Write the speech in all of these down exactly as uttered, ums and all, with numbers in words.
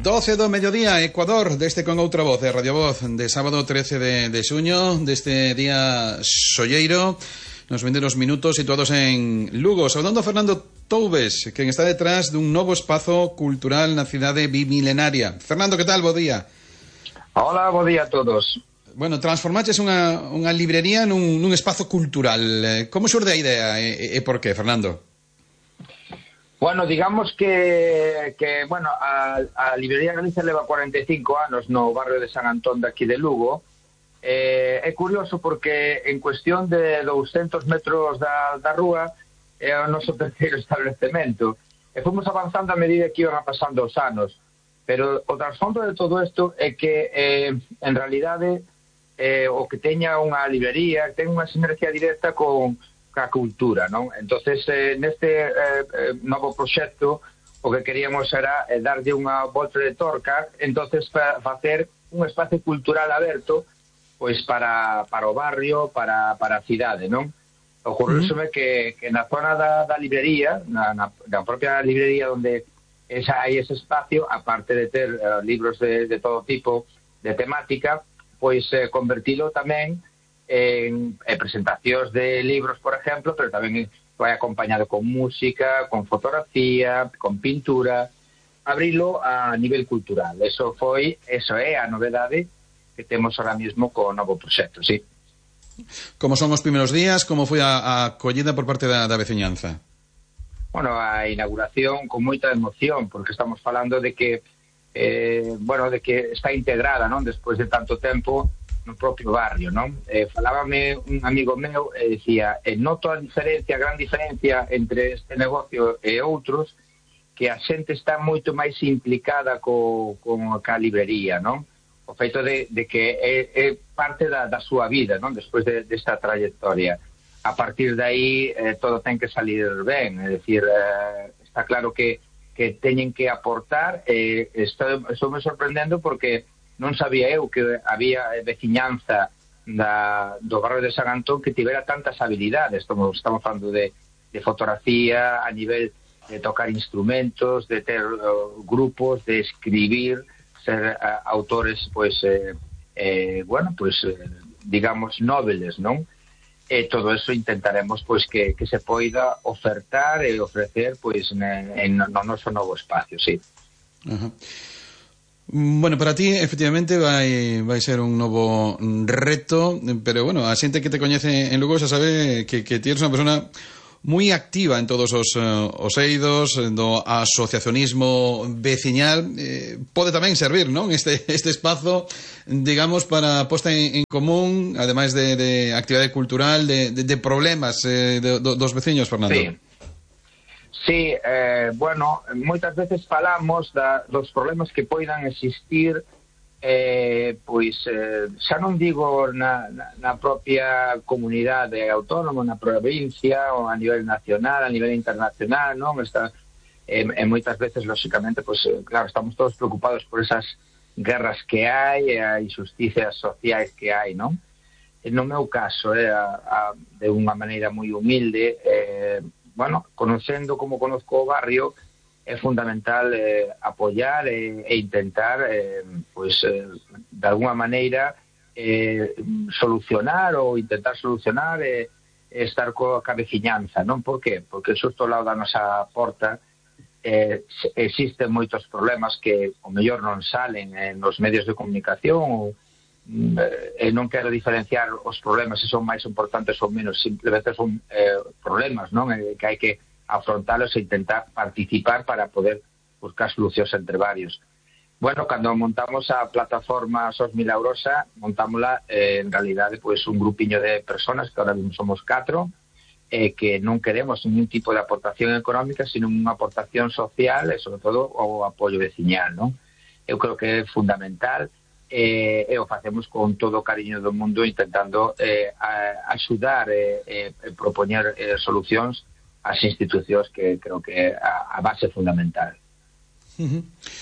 doce do mediodía, Ecuador, deste con outra voz de Radio Voz, de sábado trece de, de xuño, deste día solleiro, nos vindeiros minutos situados en Lugo. Saudando a Fernando Toubes, quen está detrás dun novo espazo cultural na cidade bimilenaria. Fernando, que tal? Bo día. Hola, bo día a todos. Bueno, transformaches unha, unha librería nun, nun espazo cultural. Como xurde a idea e, e por qué, Fernando? Bueno, digamos que, que bueno, a, a Librería Galicia leva cuarenta e cinco anos no barrio de San Antón de aquí de Lugo. Eh, é curioso porque en cuestión de douscentos metros da, da rúa é o noso terceiro establecemento. E fomos avanzando a medida que iban pasando os anos. Pero o trasfondo de todo isto é que, eh, en realidade, eh, o que teña unha librería ten unha sinergia directa con a cultura, non? Entonces, eh, neste eh, novo proxecto o que queríamos era eh, darlle unha volta de torca, entonces para facer un espacio cultural aberto pois para, para o barrio, para, para a cidade, non? Ocorrúseme uh -huh. que, que na zona da, da librería, na, na, na propia librería onde esa, hai ese espacio, aparte de ter uh, libros de, de todo tipo, de temática, pois eh, convertilo tamén en eh, presentacións de libros, por exemplo, pero tamén vai acompañado con música, con fotografía, con pintura, abrilo a nivel cultural. Eso foi, eso é a novedade que temos ahora mismo co novo proxecto, sí. Como son os primeiros días? Como foi a, a acollida por parte da, da veciñanza? Bueno, a inauguración con moita emoción, porque estamos falando de que eh, bueno, de que está integrada, non? Despois de tanto tempo no propio barrio, non? Eh, falábame un amigo meu e dicía, eh, noto a diferencia, a gran diferencia entre este negocio e outros, que a xente está moito máis implicada co, con a librería, non? O feito de, de que é, é parte da, da súa vida, non? Despois de, desta trayectoria. A partir de aí, eh, todo ten que salir ben, é dicir, eh, está claro que, que teñen que aportar, e eh, estou, estou me sorprendendo porque non sabía eu que había veciñanza da, do barrio de San Antón que tivera tantas habilidades. Estamos, estamos falando de, de fotografía, a nivel de tocar instrumentos, de ter uh, grupos, de escribir, ser uh, autores, pues, eh, eh, bueno, pues, eh, digamos, noveles, non? E todo eso intentaremos, pues, que, que se poida ofertar e ofrecer, pues, en, en no noso novo espacio, sí. Ajá. Bueno, para ti, efectivamente, vai, vai ser un novo reto, pero, bueno, a xente que te coñece en Lugo xa sabe que, que ti eres unha persona moi activa en todos os, uh, os eidos, do asociacionismo veciñal. Eh, pode tamén servir, non? Este, este espazo, digamos, para posta en, en común, ademais de, de actividade cultural, de, de, de problemas eh, de, do, dos veciños, Fernando. Sí. Sí, eh, bueno, moitas veces falamos da, dos problemas que poidan existir, eh, pois, eh, xa non digo na, na, na propia comunidade autónoma, na provincia, ou a nivel nacional, a nivel internacional, non? Está, eh, e moitas veces, lóxicamente, pois, claro, estamos todos preocupados por esas guerras que hai, e a injusticias sociais que hai, non? E no meu caso, eh, a, a, de unha maneira moi humilde, eh, bueno, conocendo como conozco o barrio, é fundamental eh, apoiar e, e intentar, eh, pues, eh, de alguna maneira, eh, solucionar ou intentar solucionar e eh, estar coa veciñanza, non? Por qué? Porque xusto ao lado da nosa porta eh, existen moitos problemas que o mellor non salen eh, nos medios de comunicación ou e non quero diferenciar os problemas se son máis importantes ou menos, simplemente son eh, problemas, non? E que hai que afrontalos e intentar participar para poder buscar solucións entre varios. Bueno, cando montamos a plataforma Sos Milagrosa, montámola eh, en realidade pois un grupiño de personas que ahora mismo somos catro, eh, que non queremos ningún tipo de aportación económica, sino unha aportación social e, sobre todo, o apoio veciñal, non? Eu creo que é fundamental. Eh, e o facemos con todo o cariño do mundo, intentando eh, a, axudar e eh, eh, propoñer eh, solucións ás institucións, que creo que é a, a base fundamental. Uh -huh.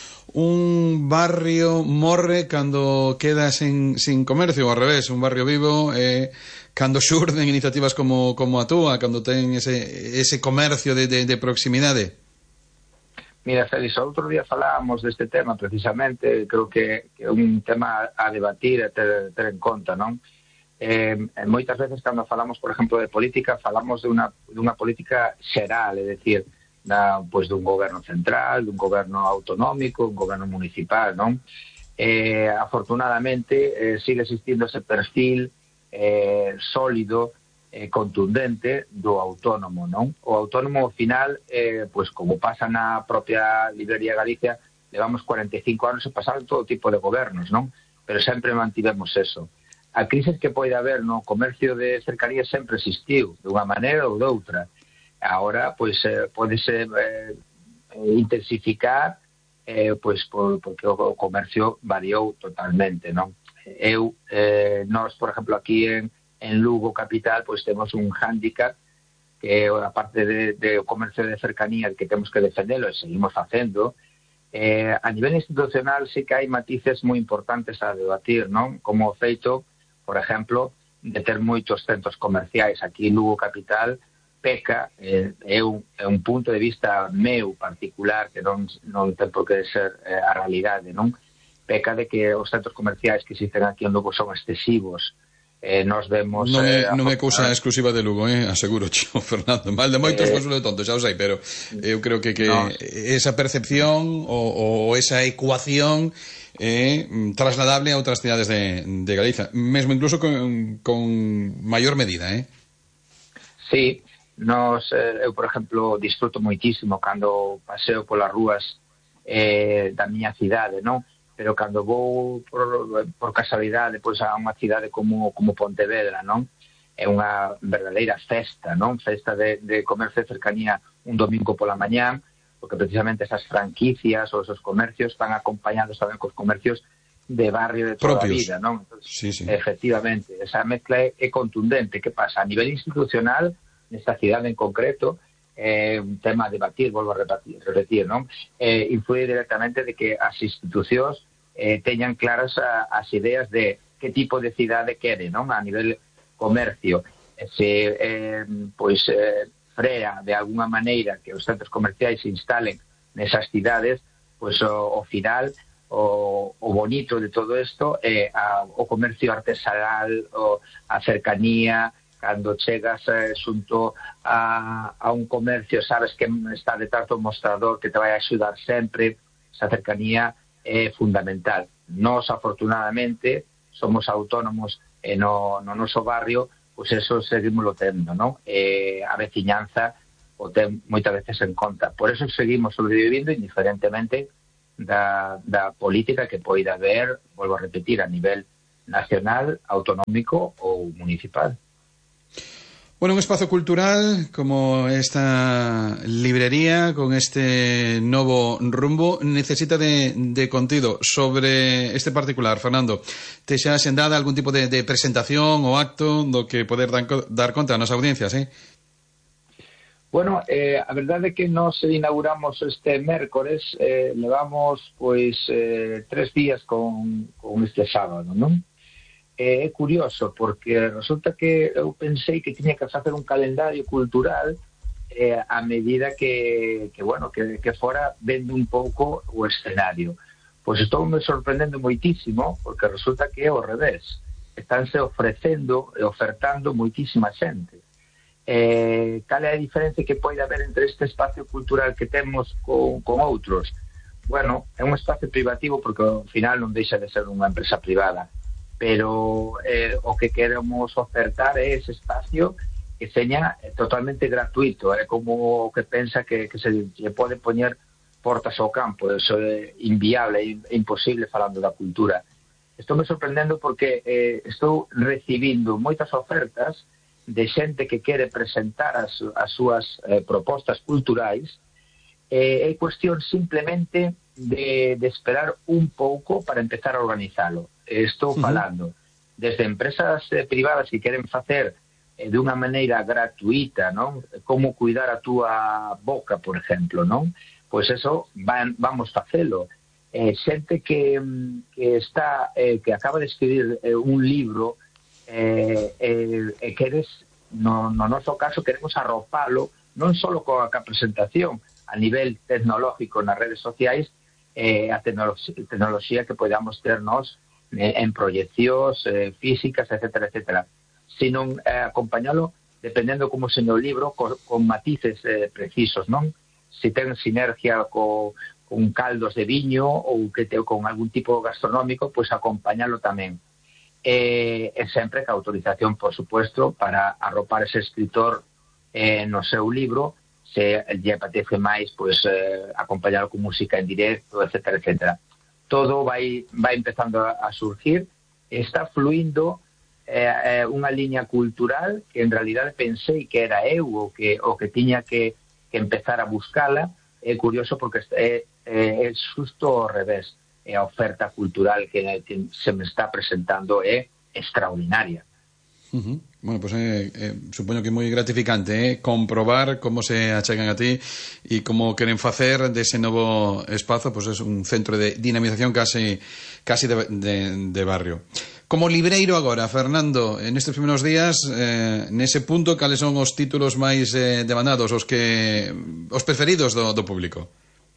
Un barrio morre cando queda sin, sin comercio, ao revés, un barrio vivo eh, cando xurden iniciativas como, como a túa, cando ten ese, ese comercio de, de, de proximidade. Mira, Félix, outro día falábamos deste tema precisamente, creo que, que é un tema a debatir e ter, ter en conta, non? Eh, moitas veces cando falamos, por exemplo, de política, falamos de unha, de unha política xeral, é dicir, da, pues, dun goberno central, dun goberno autonómico, un goberno municipal, non? Eh, afortunadamente eh, sigue existindo ese perfil eh, sólido, eh, contundente do autónomo, non? O autónomo, ao final, eh, pues, como pasa na propia Librería Galicia, levamos cuarenta e cinco anos e pasaron todo tipo de gobernos, non? Pero sempre mantivemos eso. A crise que pode haber no comercio de cercanía sempre existiu, de unha maneira ou de outra. Agora, pois, eh, podese eh, intensificar eh, pois, por, porque o, o comercio variou totalmente, non? Eu, eh, nós, por exemplo, aquí en, en Lugo capital, pois temos un hándicap que, a parte de, de o comercio de cercanía que temos que defendelo e seguimos facendo, eh, a nivel institucional sí que hai matices moi importantes a debatir, non? Como o feito, por exemplo, de ter moitos centros comerciais aquí en Lugo capital, peca, eh, é, un, é un punto de vista meu particular, que non, non ten por que ser eh, a realidade, non? Peca de que os centros comerciais que existen aquí en Lugo son excesivos. Eh, nos vemos... Non é, eh, non é cousa exclusiva de Lugo, eh? Aseguro, xo, Fernando. Mal de moitos, eh, consuelo de tontos, xa o sei, pero eu creo que, que no. esa percepción ou, ou esa ecuación é trasladable a outras cidades de, de Galiza, mesmo incluso con, con maior medida, eh? Sí, nos, eh, eu, por exemplo, disfruto moitísimo cando paseo polas rúas eh, da miña cidade, non? Pero cando vou por, por casualidade pois, a unha cidade como, como Pontevedra, non? É unha verdadeira festa, non? Festa de, de comercio de cercanía un domingo pola mañán, porque precisamente esas franquicias ou esos comercios están acompañados tamén cos comercios de barrio de toda propios. A vida, non? Entonces, sí, sí. Efectivamente, esa mezcla é, é contundente. Que pasa? A nivel institucional, nesta cidade en concreto, é eh, un tema a debatir, volvo a repetir, repetir non? Eh, influye directamente de que as institucións eh, teñan claras a, as ideas de que tipo de cidade quere, non? A nivel comercio. Se, eh, pois, eh, frea de alguna maneira que os centros comerciais se instalen nesas cidades, pois o, o final, o, o bonito de todo isto é a, o comercio artesanal, o, a cercanía, cando chegas eh, xunto a, a un comercio, sabes que está detrás do mostrador, que te vai a axudar sempre, esa cercanía é fundamental. Nós, afortunadamente, somos autónomos e no, no noso barrio, pois eso seguimos lo tendo, non? Eh, a veciñanza o ten moitas veces en conta. Por eso seguimos sobrevivindo indiferentemente da, da política que poida haber, volvo a repetir, a nivel nacional, autonómico ou municipal. Bueno, un espazo cultural como esta librería con este novo rumbo necesita de, de contido. Sobre este particular, Fernando, te xa xendada algún tipo de, de presentación ou acto do que poder dar, dar conta nas audiencias, eh? Bueno, eh, a verdade é que nos inauguramos este mércores, eh, levamos pois eh, tres días con, con este sábado, non? É curioso, porque resulta que eu pensei que tiña que facer un calendario cultural eh, a medida que, que bueno, que, que fora vendo un pouco o escenario. Pois estou me sorprendendo moitísimo, porque resulta que é ao revés. Estánse ofrecendo e ofertando moitísima xente. Eh, cal é a diferencia que pode haber entre este espacio cultural que temos con, con outros? Bueno, é un espacio privativo porque ao final non deixa de ser unha empresa privada, pero eh, o que queremos ofertar é ese espacio que seña totalmente gratuito, é eh, como o que pensa que, que se lle pode poñer portas ao campo. Eso é inviable, é imposible falando da cultura. Estou me sorprendendo porque eh, estou recibindo moitas ofertas de xente que quere presentar as, as súas eh, propostas culturais. Eh, é cuestión simplemente de, de esperar un pouco para empezar a organizalo. Estou falando desde empresas eh, privadas que queren facer eh, de unha maneira gratuita, non? Como cuidar a túa boca, por exemplo, non? Pois eso van, vamos facelo. Eh, xente que, que está eh, que acaba de escribir eh, un libro eh, eh, e queres, no, no noso caso, queremos arropalo non só coa presentación, a nivel tecnológico nas redes sociais eh, a tecnoloxía que podamos ternos eh, en proyeccións eh, físicas, etcétera, etcétera, sino eh, acompañalo dependendo como se o libro con, con matices eh, precisos, non? Se ten sinergia co, con caldos de viño ou que te, con algún tipo gastronómico, pois acompañalo tamén. E, e sempre que autorización, por supuesto, para arropar ese escritor eh, no seu libro, se lle apetece máis, pois, eh, acompañalo con música en directo, etcétera, etcétera. Todo vai, vai empezando a, a surgir, está fluindo eh, eh, unha liña cultural que en realidade pensei que era eu o que, o que tiña que, que empezar a buscala. É curioso porque é, é, é xusto ao revés. E a oferta cultural que, que se me está presentando é extraordinaria. Uh-huh. Bueno, pues eh, eh, supoño que é moi gratificante eh, comprobar como se achegan a ti e como queren facer dese novo espazo, pues é un centro de dinamización casi, casi de, de, de barrio. Como libreiro agora, Fernando, en estes primeiros días, eh, nese punto, cales son os títulos máis eh, demandados, os que os preferidos do, do público?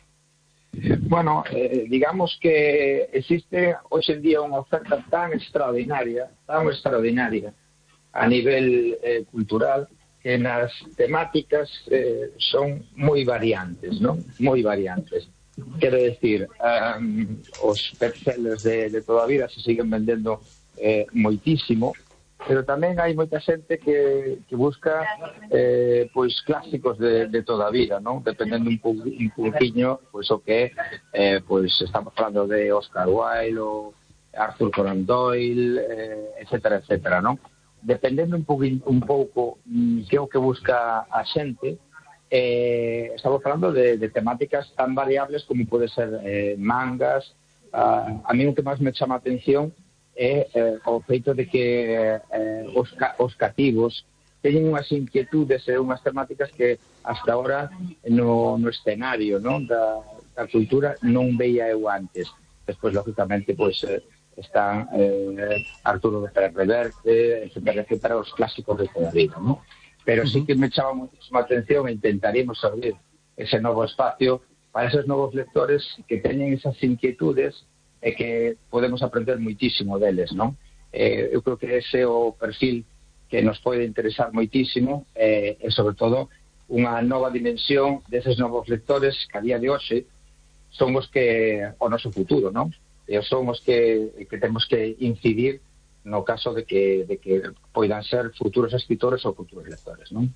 Bueno, eh, digamos que existe hoxe en día unha oferta tan extraordinaria, tan extraordinaria a nivel eh, cultural, que nas temáticas eh, son moi variantes, non? Moi variantes. Quero decir, um, os bestsellers de, de toda a vida se siguen vendendo eh, moitísimo, pero tamén hai moita xente que, que busca eh, pois clásicos de, de toda a vida, non? Dependendo un, pu, un pouquiño pois o que eh, pois estamos falando de Oscar Wilde ou Arthur Conan Doyle, eh, etcétera, etcétera, non? Dependendo un pouco, un pouco que é o que busca a xente, eh, estamos falando de, de temáticas tan variables como pode ser eh, mangas. A, a mí o que máis me chama a atención é eh, o feito de que eh, os, os cativos teñen unhas inquietudes e unhas temáticas que hasta ahora no, no escenario, non? Da, da cultura non veía eu antes. Despois, lógicamente, pois eh, están eh, Arturo de Pérez Reverte, etcétera, etcétera, os clásicos de toda a vida, ¿no? Pero uh-huh. sí que me chama muchísima atención e intentaríamos abrir ese novo espacio para esos novos lectores que teñen esas inquietudes e que podemos aprender moitísimo deles, ¿no? Eh, eu creo que ese é o perfil que nos pode interesar moitísimo eh, e, sobre todo, unha nova dimensión deses novos lectores que a día de hoxe son os que o noso futuro, ¿no? E son os que, que temos que incidir no caso de que, de que poidan ser futuros escritores ou futuros lectores, non?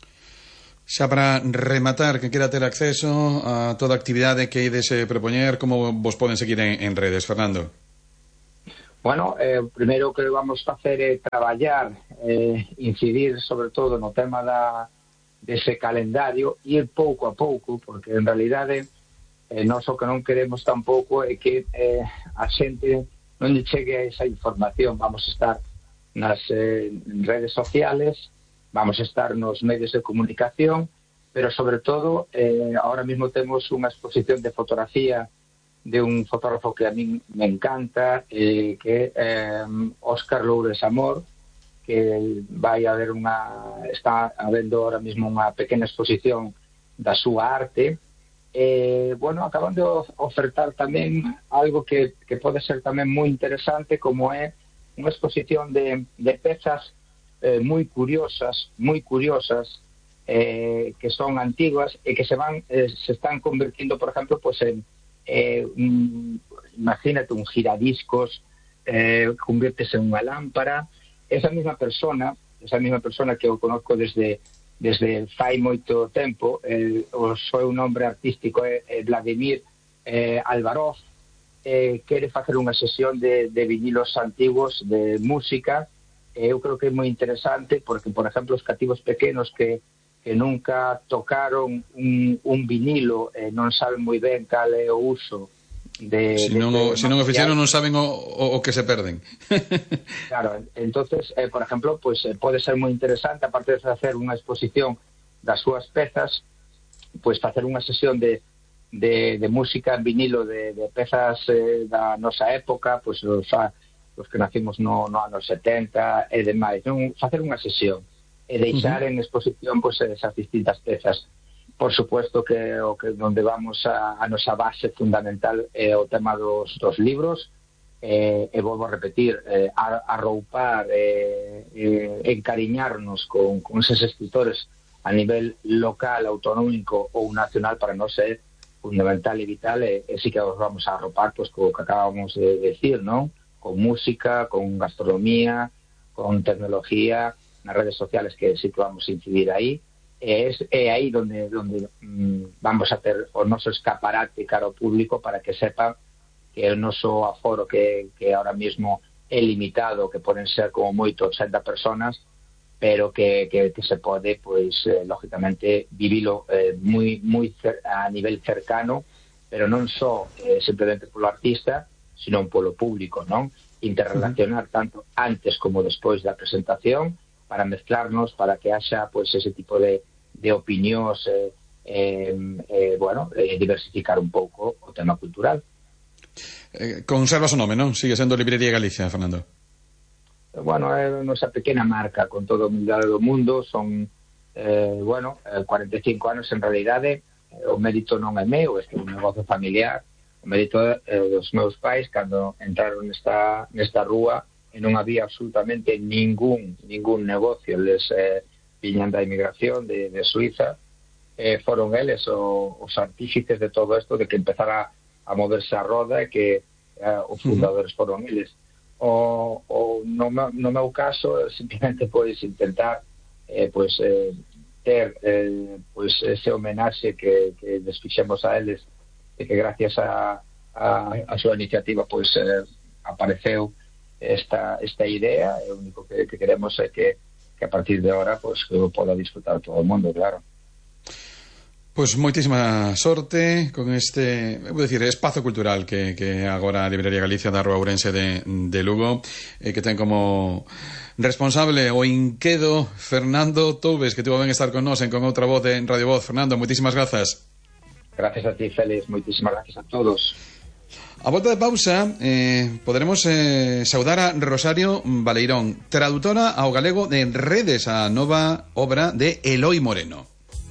Xa para rematar, que quera ter acceso a toda a actividade que ides propoñer, como vos poden seguir en, en redes, Fernando? Bueno, eh, o primeiro que vamos facer é traballar, eh, incidir sobre todo no tema da, dese calendario, ir pouco a pouco, porque en realidade Eh, nós o que non queremos tampouco é que eh, a xente non lle chegue a esa información. Vamos a estar nas eh, redes sociales, vamos a estar nos medios de comunicación, pero sobre todo eh, ahora mismo temos unha exposición de fotografía de un fotógrafo que a mí me encanta, eh, que é eh, Óscar Loures Amor, que vai a haber unha, está habendo ahora mismo unha pequena exposición da súa arte. Eh, bueno, acaban de ofertar tamén algo que, que pode ser tamén moi interesante, como é unha exposición de, de pezas eh, moi curiosas, moi curiosas, eh, que son antiguas e que se van eh, se están convertindo, por exemplo, pues en eh, un, imagínate un giradiscos, eh, convértese en unha lámpara. Esa mesma persona, esa mesma persona que eu conozco desde desde fai moito tempo, eh, o seu nome artístico é, é Vladimir eh, Alvarov, eh, quere facer unha sesión de, de vinilos antigos de música. eh, eu creo que é moi interesante porque, por exemplo, os cativos pequenos que, que nunca tocaron un, un vinilo e eh, non saben moi ben cal é o uso de, se non o, se non o fixeron non saben o, o, o que se perden. Claro, entonces, eh, por exemplo, pues, eh, pode ser moi interesante, aparte de facer unha exposición das súas pezas, pues facer unha sesión de, de, de música en vinilo de, de pezas eh, da nosa época, pues os, os que nacimos no, no anos setenta e demais, non? Facer unha sesión e deixar uh-huh. en exposición pues, esas distintas pezas. por supuesto que o que onde vamos a, a nosa base fundamental é o tema dos, dos libros, eh, e volvo a repetir, eh, a, arroupar, eh, eh, encariñarnos con, con esos escritores a nivel local, autonómico ou nacional para nós é fundamental e vital, e, e sí que os vamos a arropar pues, co que acabamos de decir, ¿no? Con música, con gastronomía, con tecnología, nas redes sociales que sí que vamos a incidir aí. É, é aí donde, donde mm, vamos a ter o noso escaparate cara ao público para que sepa que o noso aforo que, que ahora mismo é limitado, que poden ser como moito ochenta personas, pero que, que, que se pode, pois, eh, lógicamente, vivilo eh, moi, moi cer- a nivel cercano, pero non só eh, simplemente polo artista, sino polo público, non? Interrelacionar tanto antes como despois da presentación, para mezclarnos, para que haxa, pois, ese tipo de de opinións, eh, eh, eh, bueno, eh, diversificar un pouco o tema cultural. Eh, conservas o nome, non? Sigue sendo Librería Galicia, Fernando. Bueno, é a nosa pequena marca, con toda a humildade do mundo, son, eh, bueno, cuarenta e cinco anos en realidade, o mérito non é meu, este é un negocio familiar, o mérito eh, dos meus pais, cando entraron nesta, nesta rúa, e non había absolutamente ningún, ningún negocio, les... Eh, viñan da inmigración de, de Suiza, eh, foron eles o, os artífices de todo isto, de que empezara a moverse a roda, e que eh, os fundadores foron eles. O, o no, no meu caso, simplemente pois intentar eh, pois, eh, ter eh, pois ese homenaxe que, que les fixemos a eles, e que gracias a, a, a súa iniciativa pois eh, apareceu esta, esta idea, e o único que, que queremos é que que a partir de ahora pues, que poda disfrutar todo o mundo, claro. Pois moitísima sorte con este, vou dicir, espazo cultural que, que agora a Librería Galicia da Rúa Ourense de, de Lugo, eh, que ten como responsable o inquedo Fernando Toubes, que tuvo ben estar con nós en Con Outra Voz en Radio Voz. Fernando, moitísimas grazas. Gracias a ti, Félix, moitísimas gracias a todos. A volta de pausa eh, poderemos eh, saudar a Rosario Baleirón, tradutora ao galego de Redes, a nova obra de Eloi Moreno.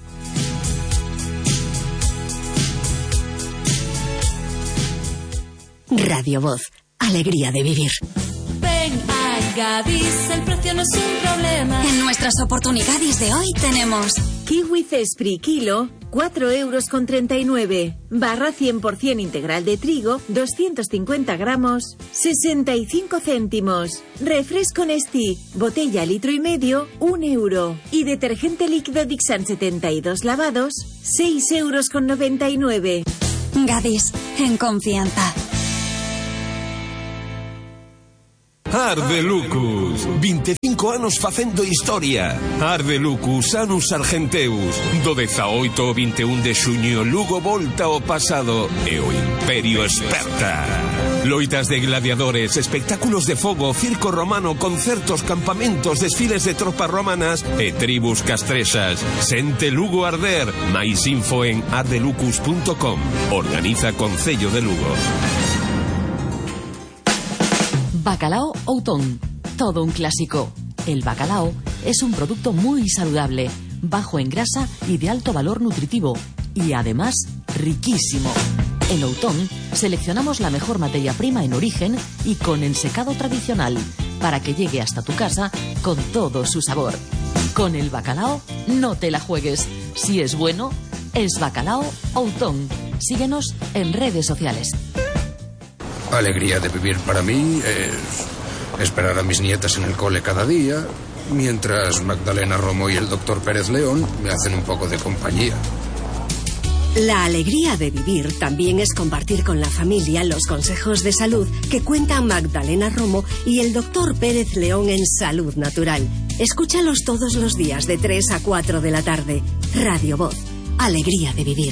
Radio Voz, alegría de vivir. Ven a Gadis, el precio no es un problema. En nuestras oportunidades de hoy tenemos kiwi Cespri kilo, cuatro euros con treinta y nueve. Barra cien por ciento integral de trigo, doscientos cincuenta gramos, sesenta y cinco céntimos. Refresco Nestí, botella litro y medio, un euro. Y detergente líquido Dixan setenta y dos lavados, seis euros con noventa y nueve. Gadis, en confianza. Arde Lucus, vinte e cinco anos facendo historia. Arde Lucus, Anus Argenteus. Do dezaoito ao vinte e un de xuño, Lugo volta ao pasado e o Imperio esperta. Loitas de gladiadores, espectáculos de fogo, circo romano, concertos, campamentos, desfiles de tropas romanas e tribus castrexas. Sente Lugo arder. Mais info en ardelucus punto com. Organiza Concello de Lugo. Bacalao Outón, todo un clásico. El bacalao es un producto muy saludable, bajo en grasa y de alto valor nutritivo, y además riquísimo. En Outón seleccionamos la mejor materia prima en origen y con ensecado tradicional, para que llegue hasta tu casa con todo su sabor. Con el bacalao no te la juegues. Si es bueno, es Bacalao Outón. Síguenos en redes sociales. Alegría de vivir para mí es esperar a mis nietas en el cole cada día, mientras Magdalena Romo y el doctor Pérez León me hacen un poco de compañía. La alegría de vivir también es compartir con la familia los consejos de salud que cuentan Magdalena Romo y el doctor Pérez León en Salud Natural. Escúchalos todos los días de tres a cuatro de la tarde. Radio Voz, alegría de vivir.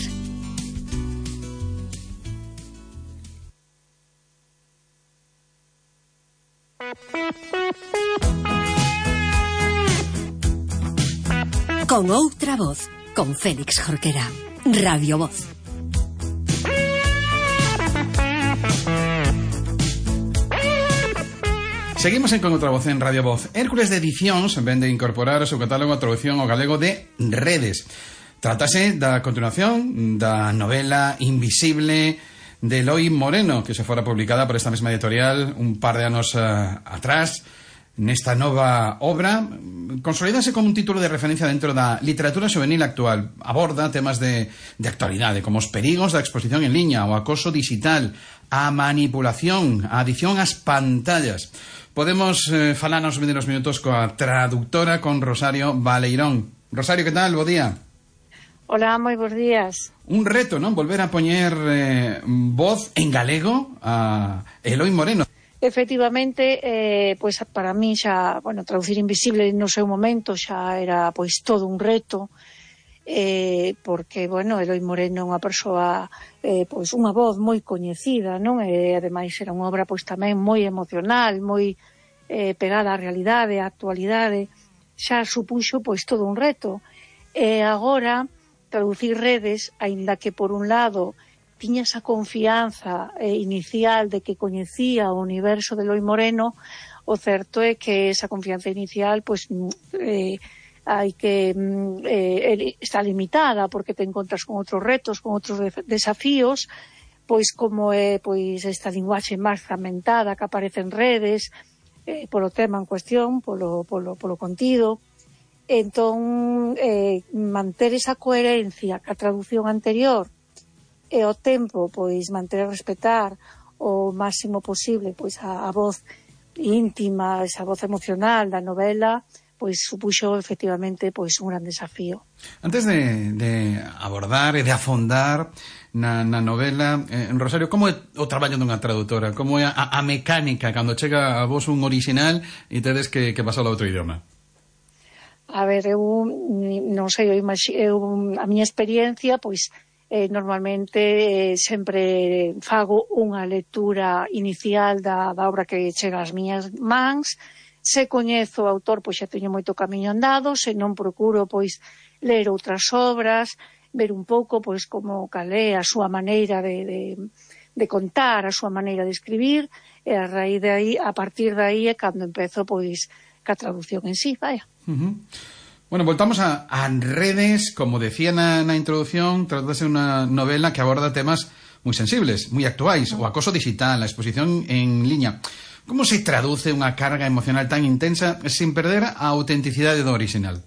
Con Outra Voz, con Félix Jorquera. Radio Voz. Seguimos en Con Outra Voz en Radio Voz. Hércules de Edicións vende incorporar ao seu catálogo a traducción ao galego de Redes. Tratase da continuación da novela Invisible de Eloi Moreno, que se fora publicada por esta mesma editorial un par de anos uh, atrás. Nesta nova obra consolidase como un título de referencia dentro da literatura juvenil actual. Aborda temas de, de actualidade, como os perigos da exposición en liña, o acoso digital, a manipulación, a adicción ás pantallas. Podemos eh, falar nos vindeiros minutos coa traductora, con Rosario Baleirón. Rosario, que tal? Bo día. Hola, moi bons días. Un reto, non? Volver a poñer eh, voz en galego a Eloi Moreno. Efectivamente, eh, pois para mí xa, bueno, traducir Invisible no seu momento xa era pois todo un reto, eh, porque, bueno, Eloi Moreno é unha persoa, eh, pois unha voz moi coñecida, non? E ademais era unha obra pois tamén moi emocional, moi eh, pegada á realidade, á actualidade, xa supuxo pois todo un reto. E agora traducir Redes, aínda que por un lado tiña esa confianza eh, inicial de que coñecía o universo de Eloi Moreno, o certo é que esa confianza inicial pois eh, hai que eh, está limitada, porque te encontras con outros retos, con outros desafíos, pois como é pois esta linguaxe máis fragmentada que aparece en Redes, eh, polo tema en cuestión, polo, polo, polo contido. Entón, eh, manter esa coherencia ca traducción anterior e o tempo, pois, manter e respetar o máximo posible, pois, a, a voz íntima, esa voz emocional da novela, pois, supuxo, efectivamente, pois, un gran desafío. Antes de, de abordar e de afondar na, na novela, eh, Rosario, como é o traballo dunha traductora? Como é a, a mecánica cando chega a vos un original e tedes que, que pasar a outro idioma? A ver, eu, non sei, eu, eu, a miña experiencia, pois, Eh, normalmente eh, sempre fago unha lectura inicial da, da obra que chega ás miñas mans. Se coñezo o autor, pois xa teño moito camiño andado. Se non, procuro pois ler outras obras, ver un pouco pois como calé a súa maneira de, de, de contar, a súa maneira de escribir, e a raíz de aí, a partir de aí é cando empezo pois ca traducción en sí, vaya. Uh-huh. Bueno, voltamos a, a Redes. Como decía na, na introducción, tratase unha novela que aborda temas moi sensibles, moi actuais, o acoso digital, a exposición en liña. Como se traduce unha carga emocional tan intensa sin perder a autenticidade do original?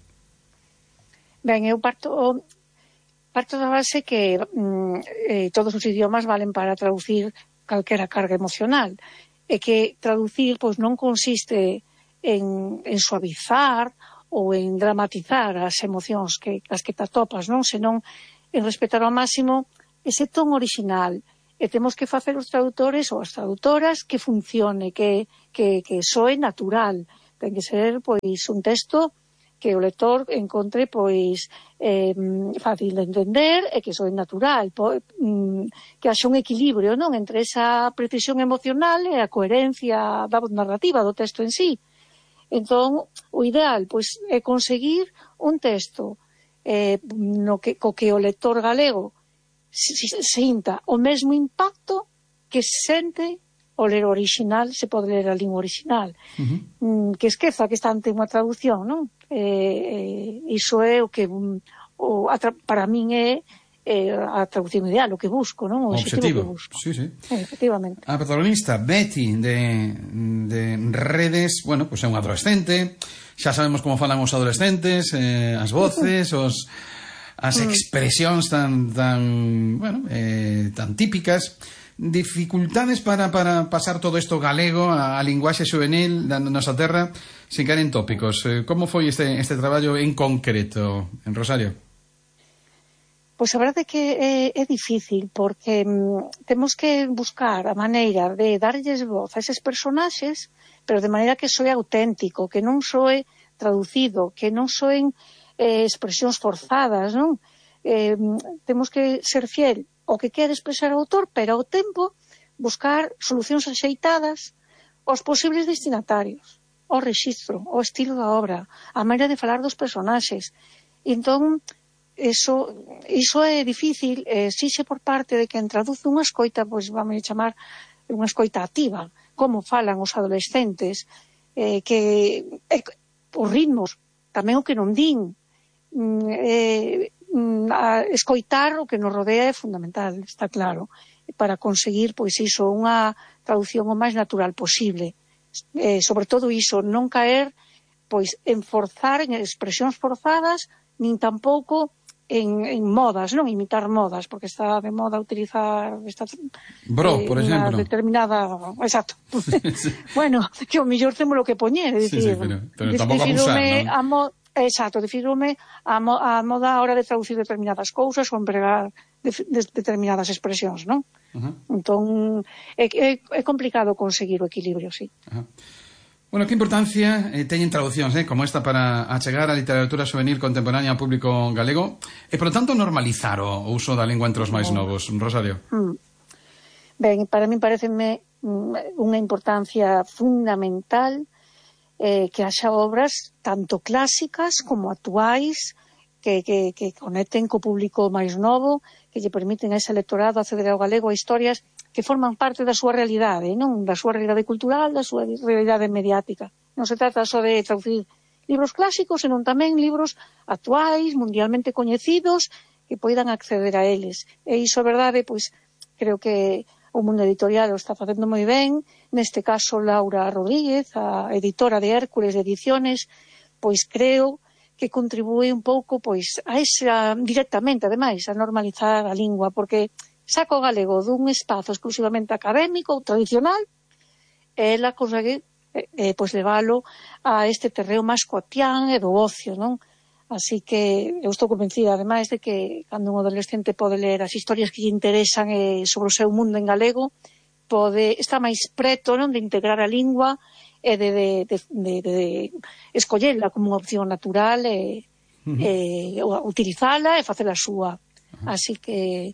Ben, eu parto parto da base que mm, eh, todos os idiomas valen para traducir calquera carga emocional, e que traducir pois non consiste en, en suavizar ou en dramatizar as emocións que as que te atopas, non? Senón en respetar ao máximo ese ton original. E temos que facer os traductores ou as traductoras que funcione, que, que, que soe natural. Ten que ser, pois, un texto que o lector encontre, pois, eh, fácil de entender e que soe natural. Po, mm, que haxa un equilibrio, non? Entre esa precisión emocional e a coherencia da narrativa do texto en sí. Entón, o ideal, pois, é conseguir un texto eh, no que, co que o lector galego sinta o mesmo impacto que sente o ler original, se pode ler a lingua original. Uh-huh. Que esqueza que está ante unha traducción, non? Eh, eh, iso é o que o, a tra, para min é eh, a traducción ideal, o que busco, non? O objetivo, objetivo que busco. Sí, sí. Eh, efectivamente. A protagonista, Betty, de, de Redes, bueno, pues é un adolescente. Xa sabemos como falan os adolescentes, eh, as voces, os, as expresións tan, tan, bueno, eh, tan típicas. Dificultades para, para pasar todo isto galego a, a linguaxe juvenil da nosa terra sin caer en tópicos. Eh, como foi este, este traballo en concreto, en Rosario? Pois a verdade é que é, é difícil, porque mm, temos que buscar a maneira de darlles voz a eses personaxes, pero de maneira que soe auténtico, que non soe traducido, que non soen eh, expresións forzadas, non? Eh, temos que ser fiel ao que quere expresar o autor, pero ao tempo buscar solucións axeitadas aos posibles destinatarios, ao rexistro, ao estilo da obra, a maneira de falar dos personaxes. E entón, Iso, iso é difícil, exixe por parte de quen traduce unha escoita, pois vamos a chamar unha escoita activa, como falan os adolescentes, eh, que eh, os ritmos, tamén o que non din, eh, a escoitar o que nos rodea é fundamental, está claro, para conseguir, pois iso, unha traducción o máis natural posible. Eh, sobre todo iso, non caer pois en forzar, en expresións forzadas, nin tampouco en, en modas, non imitar modas, porque está de moda utilizar esta, Bro, eh, por exemplo. Determinada, exacto. Sí. Bueno, que o mellor temos lo que poñer, é dicir, sí, sí, pero, pero tampouco abusar, non? A mo, exacto, difirome a, mo, a moda a hora de traducir determinadas cousas ou empregar de, de, determinadas expresións, non? Uh-huh. Entón, é, é, é complicado conseguir o equilibrio, sí. Uh-huh. Bueno, que importancia eh, teñen traducións eh, como esta para achegar a literatura juvenil contemporánea ao público galego e, por lo tanto, normalizar o uso da lingua entre os máis novos. Rosario. Mm. Ben, para mí pareceme unha importancia fundamental eh, que haxa obras tanto clásicas como actuais que, que, que conecten co público máis novo, que lle permiten a ese electorado acceder ao galego a historias que forman parte da súa realidade, non? Da súa realidade cultural, da súa realidade mediática. Non se trata só de traducir libros clásicos, senón tamén libros actuais, mundialmente coñecidos, que poidan acceder a eles. E iso, a verdade, pois, creo que o mundo editorial o está facendo moi ben. Neste caso, Laura Rodríguez, a editora de Hércules de Ediciones, pois creo que contribúe un pouco, pois, a esa, directamente, ademais, a normalizar a lingua, porque saca o galego dun espazo exclusivamente académico ou tradicional e ela consegue eh, pois leválo a este terreo máis cotián e do ocio, non? Así que eu estou convencida, ademais, de que cando un adolescente pode ler as historias que lle interesan eh, sobre o seu mundo en galego, pode estar máis preto, non, de integrar a lingua e de, de, de, de, de escollela como unha opción natural e, uh-huh. e utilizala e facela súa. Uh-huh. Así que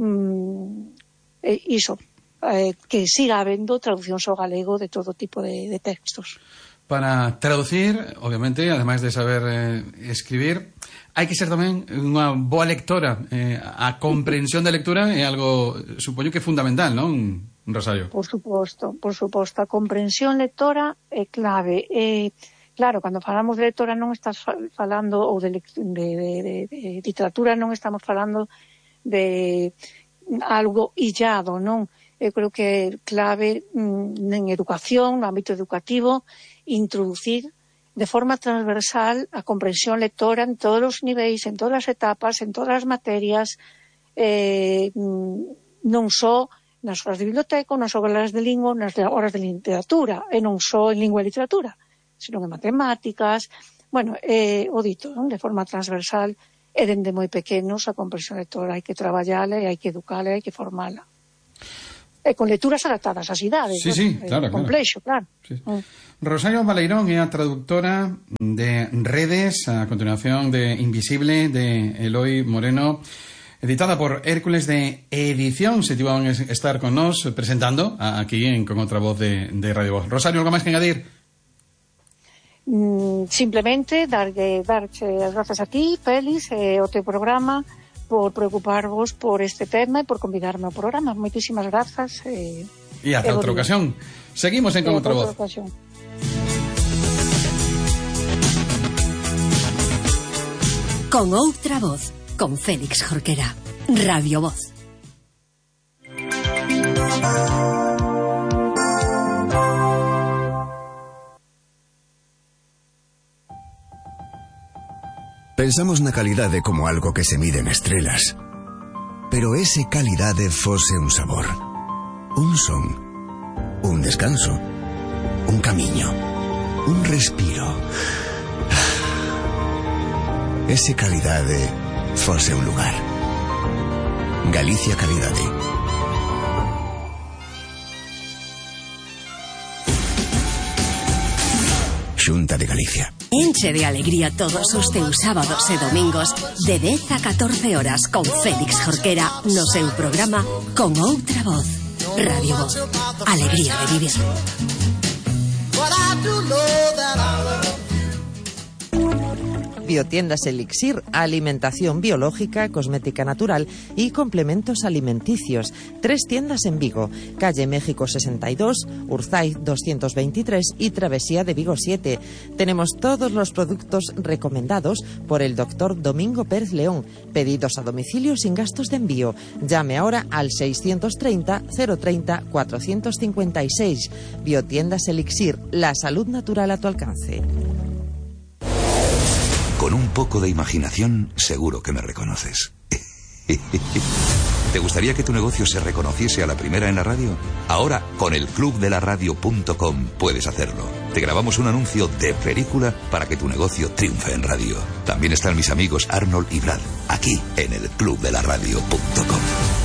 Mm, eh, iso, eh, que siga habendo traducións ao galego de todo tipo de, de textos. Para traducir, obviamente, ademais de saber eh, escribir, hai que ser tamén unha boa lectora. Eh, a comprensión da lectura é algo, supoño que fundamental, non, Rosario? Por suposto, por suposto. A comprensión lectora é clave. Eh, claro, cando falamos de lectora non estás falando, ou de, de, de, de, de literatura non estamos falando de algo illado, non? Eu creo que é clave mm, en educación, no ámbito educativo, introducir de forma transversal a comprensión lectora en todos os niveis, en todas as etapas, en todas as materias, eh, non só nas horas de biblioteca, nas horas de lingua, nas horas de literatura, e non só en lingua e literatura, senón en matemáticas, bueno, eh, o dito, non? De forma transversal. E dende moi pequenos a comprensión lectora hai que traballala e hai que educala e hai que formala. E con lecturas adaptadas ás idades. Sí, sí, claro, claro. Complexo, claro. Sí. Mm. Rosario Baleirón é a traductora de Redes, a continuación de Invisible, de Eloi Moreno, editada por Hércules de Edición. Se van a estar con nos presentando aquí en Con Outra Voz de, de Radio Voz. Rosario, algo máis que engadir? Simplemente darlle, darche as grazas a ti, Félix, e o teu programa por preocuparvos por este tema e por convidarme ao programa. Moitísimas grazas. E, e ata outra ocasión. Seguimos en Con Outra Voz. Ocasión. Con Outra Voz, con Félix Jorquera. Radio Voz. Pensamos na calidade como algo que se mide en estrelas. Pero ese calidade fose un sabor, un son, un descanso, un camiño, un respiro. Ese calidade fose un lugar. Galicia Calidade. Xunta de Galicia. Enche de alegría todos os teus sábados e domingos de dez a catorce horas con Félix Jorquera no seu programa Con Outra Voz. Radio Voz. Alegría de vivir. Biotiendas Elixir, alimentación biológica, cosmética natural y complementos alimenticios. Tres tiendas en Vigo, calle México sesenta y dos, Urzaiz doscientos veintitrés y Travesía de Vigo siete. Tenemos todos los productos recomendados por el doctor Domingo Pérez León. Pedidos a domicilio sin gastos de envío. Llame ahora al seiscientos treinta, cero treinta, cuatrocientos cincuenta y seis. Biotiendas Elixir, la salud natural a tu alcance. Con un poco de imaginación, seguro que me reconoces. ¿Te gustaría que tu negocio se reconociese a la primera en la radio? Ahora, con el club de la radio punto com puedes hacerlo. Te grabamos un anuncio de película para que tu negocio triunfe en radio. También están mis amigos Arnold y Brad, aquí en el club de la radio punto com.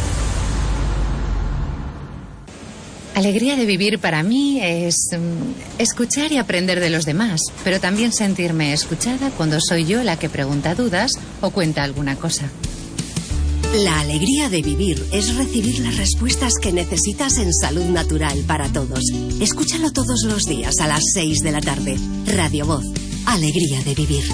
Alegría de vivir para mí es um, escuchar y aprender de los demás, pero también sentirme escuchada cuando soy yo la que pregunta dudas o cuenta alguna cosa. La alegría de vivir es recibir las respuestas que necesitas en Salud Natural para Todos. Escúchalo todos los días a las seis de la tarde. Radio Voz. Alegría de vivir.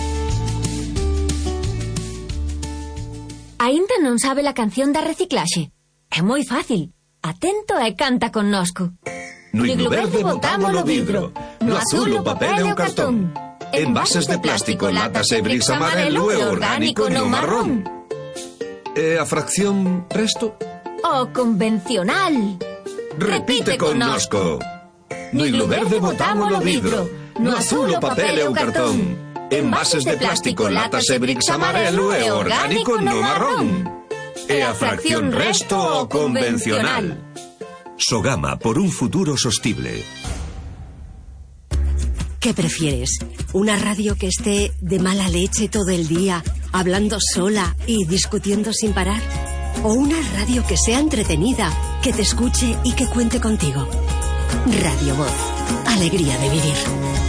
Aínda non sabe la canción da reciclaxe? É moi fácil. Atento e canta connosco. No hilo verde botámolo vidro, no azul o papel e o cartón. Envases de plástico, latas e bricks amarelo e orgánico no marrón. E a fracción resto? O convencional. Repite connosco. No hilo verde botámolo vidro, no azul o papel e o cartón. Envases de plástico, latas e bricks amarelo e orgánico no marrón. E a fracción resto o convencional. Sogama, por un futuro sostible. ¿Qué prefieres? ¿Una radio que esté de mala leche todo el día, hablando sola y discutiendo sin parar? ¿O una radio que sea entretenida, que te escuche y que cuente contigo? Radio Voz. Alegría de vivir.